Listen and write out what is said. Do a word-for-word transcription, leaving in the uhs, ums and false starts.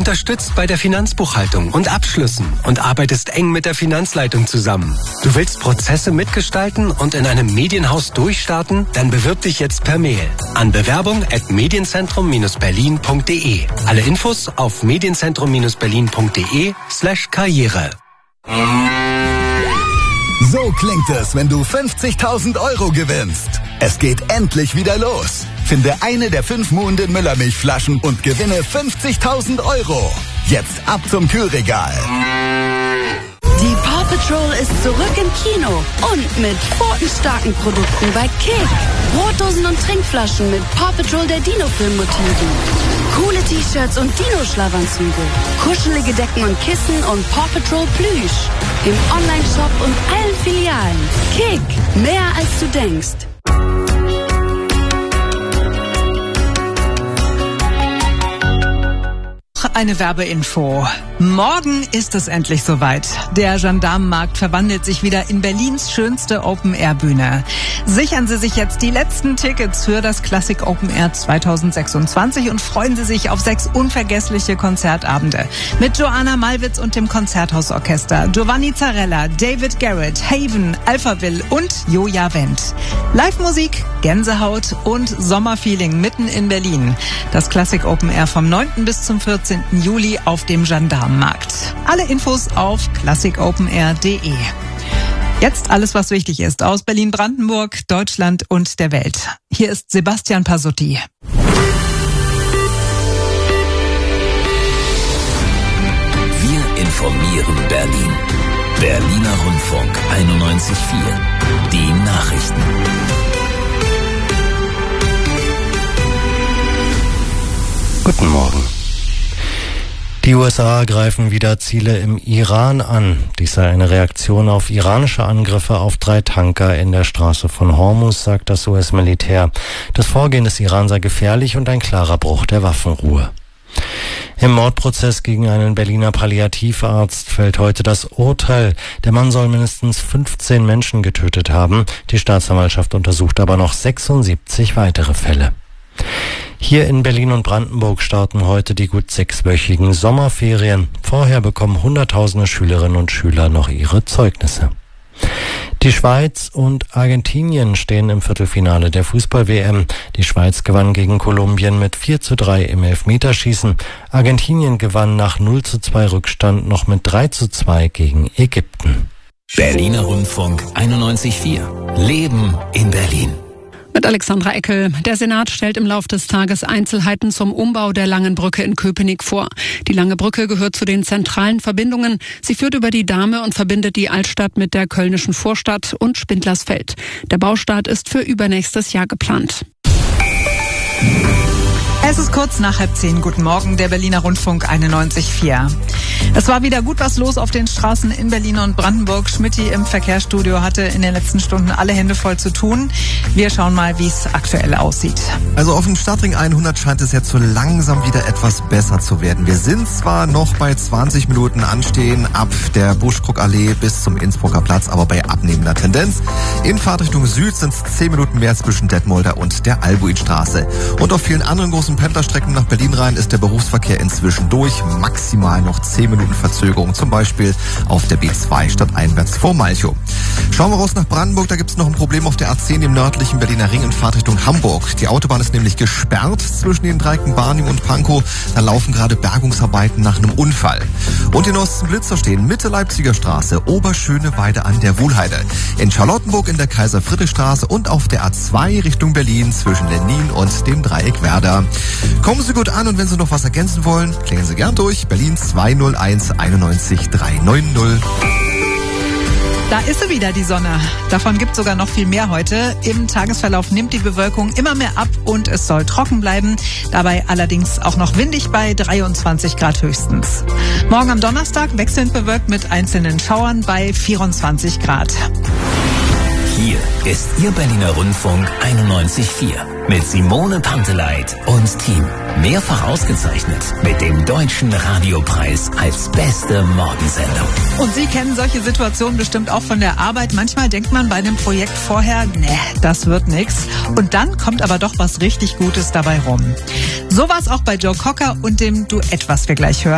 unterstützt bei der Finanzbuchhaltung und Abschlüssen und arbeitest eng mit der Finanzleitung zusammen. Du willst Prozesse mitgestalten und in einem Medienhaus durchstarten? Dann bewirb dich jetzt per Mail an bewerbung at medienzentrum berlin punkt de. Alle Infos auf medienzentrum berlin punkt de slash karriere. So klingt es, wenn du fünfzigtausend Euro gewinnst. Es geht endlich wieder los. Finde eine der fünf Muhnden Müllermilchflaschen und gewinne fünfzigtausend Euro. Jetzt ab zum Kühlregal. Die Paw Patrol ist zurück im Kino und mit pfotenstarken Produkten bei Kick. Brotdosen und Trinkflaschen mit Paw Patrol der Dino-Film-Motiven. Coole T-Shirts und Dino-Schlafanzüge. Kuschelige Decken und Kissen und Paw Patrol Plüsch. Im Online-Shop und allen Filialen. Kick, mehr als du denkst. Eine Werbeinfo. Morgen ist es endlich soweit. Der Gendarmenmarkt verwandelt sich wieder in Berlins schönste Open-Air-Bühne. Sichern Sie sich jetzt die letzten Tickets für das Classic Open Air zwanzig sechsundzwanzig und freuen Sie sich auf sechs unvergessliche Konzertabende. Mit Joanna Malwitz und dem Konzerthausorchester, Giovanni Zarella, David Garrett, Haven, Alphaville und Joja Wendt. Live-Musik, Gänsehaut und Sommerfeeling mitten in Berlin. Das Classic Open Air vom neunten bis zum vierzehnten Juli auf dem Gendarmenmarkt. Alle Infos auf classic open air punkt de. Jetzt alles, was wichtig ist aus Berlin-Brandenburg, Deutschland und der Welt. Hier ist Sebastian Pasutti. Wir informieren Berlin. Berliner Rundfunk einundneunzig Komma vier. Die Nachrichten. Guten Morgen. Die U S A greifen wieder Ziele im Iran an. Dies sei eine Reaktion auf iranische Angriffe auf drei Tanker in der Straße von Hormuz, sagt das U S-Militär. Das Vorgehen des Iran sei gefährlich und ein klarer Bruch der Waffenruhe. Im Mordprozess gegen einen Berliner Palliativarzt fällt heute das Urteil. Der Mann soll mindestens fünfzehn Menschen getötet haben. Die Staatsanwaltschaft untersucht aber noch sechsundsiebzig weitere Fälle. Hier in Berlin und Brandenburg starten heute die gut sechswöchigen Sommerferien. Vorher bekommen Hunderttausende Schülerinnen und Schüler noch ihre Zeugnisse. Die Schweiz und Argentinien stehen im Viertelfinale der Fußball-W M. Die Schweiz gewann gegen Kolumbien mit vier zu drei im Elfmeterschießen. Argentinien gewann nach null zu zwei Rückstand noch mit drei zu zwei gegen Ägypten. Berliner Rundfunk einundneunzig Komma vier. Leben in Berlin. Mit Alexandra Eckel. Der Senat stellt im Lauf des Tages Einzelheiten zum Umbau der Langen Brücke in Köpenick vor. Die Lange Brücke gehört zu den zentralen Verbindungen. Sie führt über die Dahme und verbindet die Altstadt mit der kölnischen Vorstadt und Spindlersfeld. Der Baustart ist für übernächstes Jahr geplant. Es ist kurz nach halb zehn. Guten Morgen, der Berliner Rundfunk einundneunzig Komma vier. Es war wieder gut was los auf den Straßen in Berlin und Brandenburg. Schmidti im Verkehrsstudio hatte in den letzten Stunden alle Hände voll zu tun. Wir schauen mal, wie es aktuell aussieht. Also auf dem Stadtring hundert scheint es jetzt so langsam wieder etwas besser zu werden. Wir sind zwar noch bei zwanzig Minuten Anstehen ab der Buschkruckallee bis zum Innsbrucker Platz, aber bei abnehmender Tendenz. In Fahrtrichtung Süd sind es zehn Minuten mehr zwischen Detmolder und der Albuinstraße. Und auf vielen anderen großen Pendlerstrecken nach Berlin rein ist der Berufsverkehr inzwischen durch. Maximal noch zehn Minuten Verzögerung, zum Beispiel auf der B zwei stadteinwärts vor Malchow. Schauen wir raus nach Brandenburg, da gibt es noch ein Problem auf der A zehn im nördlichen Berliner Ring in Fahrtrichtung Hamburg. Die Autobahn ist nämlich gesperrt zwischen den Dreiecken Barnim und Pankow. Da laufen gerade Bergungsarbeiten nach einem Unfall. Und in Osten-Blitzer stehen Mitte Leipziger Straße, Oberschöneweide an der Wuhlheide. In Charlottenburg in der Kaiser-Friedrich-Straße und auf der A zwei Richtung Berlin zwischen Lenin und dem Dreieck Werder. Kommen Sie gut an und wenn Sie noch was ergänzen wollen, klingeln Sie gern durch. Berlin zwei null eins einundneunzig drei neun null. Da ist sie wieder, die Sonne. Davon gibt es sogar noch viel mehr heute. Im Tagesverlauf nimmt die Bewölkung immer mehr ab und es soll trocken bleiben. Dabei allerdings auch noch windig bei dreiundzwanzig Grad höchstens. Morgen am Donnerstag wechselnd bewölkt mit einzelnen Schauern bei vierundzwanzig Grad. Hier ist Ihr Berliner Rundfunk einundneunzig Komma vier mit Simone Panteleit und Team. Mehrfach ausgezeichnet mit dem Deutschen Radiopreis als beste Morgensendung. Und Sie kennen solche Situationen bestimmt auch von der Arbeit. Manchmal denkt man bei einem Projekt vorher, nee, das wird nix. Und dann kommt aber doch was richtig Gutes dabei rum. So war es auch bei Joe Cocker und dem Duett, was wir gleich hören.